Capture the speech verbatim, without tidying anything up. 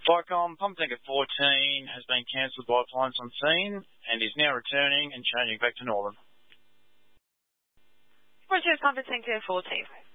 Vicom, pump tanker fourteen has been cancelled by appliance on scene and is now returning and changing back to northern. Frontier pump tanker fourteen.